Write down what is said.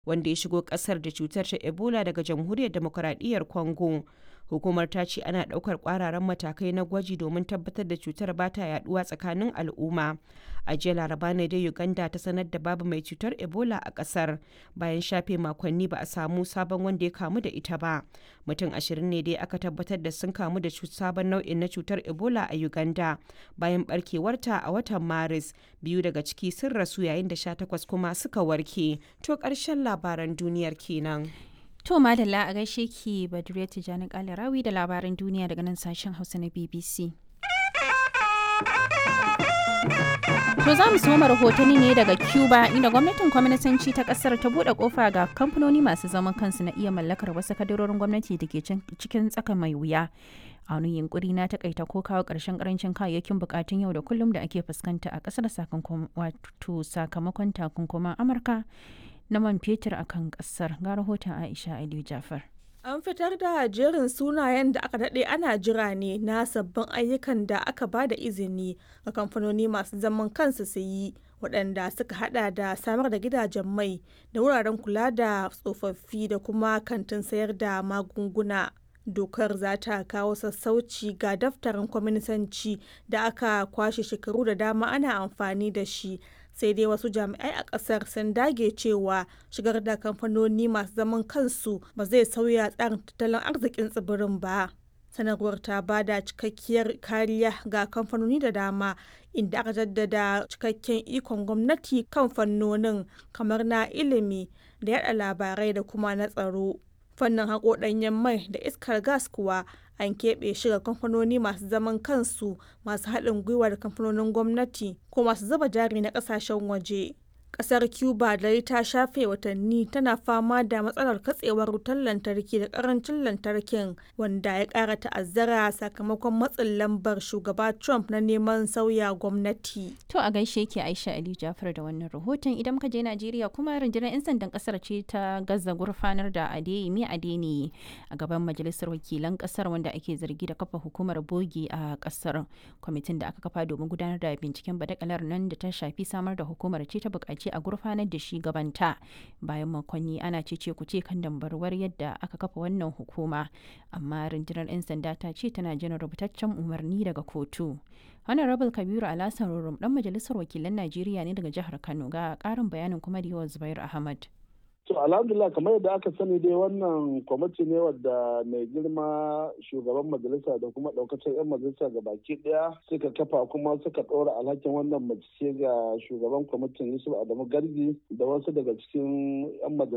wanda ya shigo ƙasar da cutar ta Ebola daga Jamhuriyar Demokuraɗiyyar Congo. Hukumar ta ce ana ɗaukar ƙwararan matakai na gwaji domin tabbatar da cutar ba ta yaɗuwa tsakanin al'umma. A jiya Laraba ne dai Uganda ta sanar da babu mai cutar Ebola a ƙasar bayan shafe makonni ba a samu sabon wanda ya kamu da ita ba. Mutum 20 ne dai aka tabbatar da sun kamu da sabon nau'in na cutar Ebola a Uganda bayan barkewarta a watan Maris. 2 daga ciki sun rasu yayin da 18 kuma suka warke. To ƙarshen labaran duniyar kenan. To madalla a gaishe ki Badriya Tijani Kalarawi da labaran duniya daga nan sashen Hausa na BBC. To za mu soma rahotanni ne daga Cuba inda gwamnatin kwaminisanci ta kasar ta bude kofa ga kamfanoni masu zaman kansu na iya mallakar wasu kadarorin gwamnati da ke cikin tsaka mai wuya. A wani yunkuri na takaita ko kawo ƙarshen ƙarancin kayayyakin bukatun yau da kullum da ake fuskanta a ƙasar sakamakon takunkuman Amurka na man fetur a kan ƙasar. Ga rahoton Aisha Aliyu Jafar. An fitar da jerin sunayen da aka daɗe ana jira ne na sabbin ayyukan da aka ba da izini ga kamfanoni masu zaman kansu su yi, waɗanda suka hada da samar da gidajen mai da wuraren kula da tsofaffi da kuma kantin sayar da magunguna. Dokar za ta kawo sassauci ga daftarin kwaminisanci da aka kwashe shekaru da dama ana amfani da shi. Sai dai wasu jami'ai a kasar sun dage cewa shigar da kamfanoni masu zaman kansu ba zai sauya tsarin tattalin arzikin tsibirin ba. Sanarwar ta ba da cikakkiyar kariya ga kamfanoni da dama, inda aka jaddada cikakken ikon gwamnati kan fannonin kamar na ilimi da yada labarai da kuma na tsaro. Fannin haƙo ɗanyen mai da iskar gas kuwa an keɓe shi ga kamfanoni masu zaman kansu, masu haɗin gwiwa da kamfanonin gwamnati ko masu zuba jari na ƙasashen waje. Ƙasar Cuba dai ta shafe watanni tana fama da matsalar katsewar wutar lantarki da ƙarancin lantarkin, wanda ya ƙara ta'azzara sakamakon matsin lambar shugaba Trump na neman sauya gwamnati. To a gaishe ki Aisha Ali Jafar da wannan rahoton. Idan muka je Najeriya kuma rundunar 'yan sandan ƙasar ce ta gaza gurfanar da Adeyemi Adeniyi a gaban majalisar wakilan ƙasar, wanda ake zargi da kafa hukumar bogi a ƙasar. Kwamitin da aka kafa domin gudanar da binciken badakalar nan da ta shafi samar da hukumar ce ta buƙaci a gurfanar da shi gabanta bayan makonni ana cece kuce kan dambarwar yadda aka kafa wannan hukuma, amma rundunar 'yan sanda ta ce tana jiran rubutaccen umarni daga kotu. Honorable Kabiru Alhassan Rurum dan majalisar wakilan Najeriya ne daga jihar Kano, ga karin bayanin kuma da yawan Zubair Ahmad. To alhamdulillah, kamar yadda aka sani dai wannan kwamiti ne wadda mai girma shugaban majalisa da kuma daukacin 'yan majalisa ga baki daya suka kafa, kuma suka ɗora alhakin wannan mace ga shugaban kwamitin Yusuf Adamu Gargi da wasu daga cikin 'yan majalisa